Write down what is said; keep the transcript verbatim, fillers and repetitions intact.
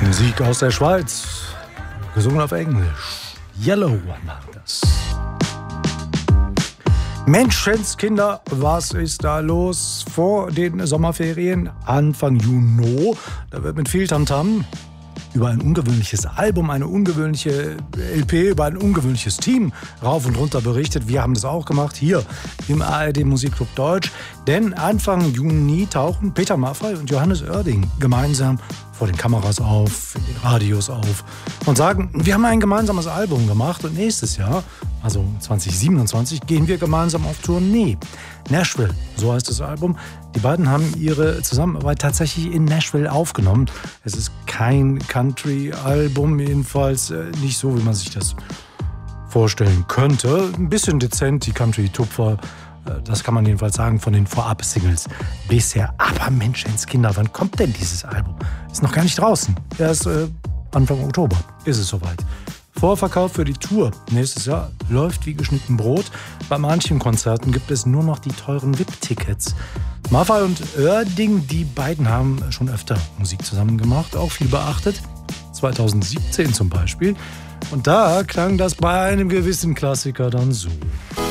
Musik aus der Schweiz, gesungen auf Englisch. Yellow One war das. Menschenskinder, was ist da los vor den Sommerferien? Anfang Juni, da wird mit viel Tamtam über ein ungewöhnliches Album, eine ungewöhnliche L P, über ein ungewöhnliches Team rauf und runter berichtet. Wir haben das auch gemacht hier im A R D Musikclub Deutsch. Denn Anfang Juni tauchen Peter Maffay und Johannes Oerding gemeinsam vor den Kameras auf, in den Radios auf und sagen, wir haben ein gemeinsames Album gemacht und nächstes Jahr, also zwanzig siebenundzwanzig, gehen wir gemeinsam auf Tournee. Nashville, so heißt das Album. Die beiden haben ihre Zusammenarbeit tatsächlich in Nashville aufgenommen. Es ist kein Country-Album, jedenfalls nicht so, wie man sich das vorstellen könnte. Ein bisschen dezent, die Country-Tupfer, das kann man jedenfalls sagen von den Vorab-Singles bisher. Aber Menschenskinder, wann kommt denn dieses Album? Ist noch gar nicht draußen. Erst äh, Anfang Oktober ist es soweit. Vorverkauf für die Tour nächstes Jahr läuft wie geschnitten Brot. Bei manchen Konzerten gibt es nur noch die teuren V I P-Tickets. Maffay und Oerding, die beiden haben schon öfter Musik zusammen gemacht, auch viel beachtet. zwanzig siebzehn zum Beispiel. Und da klang das bei einem gewissen Klassiker dann so.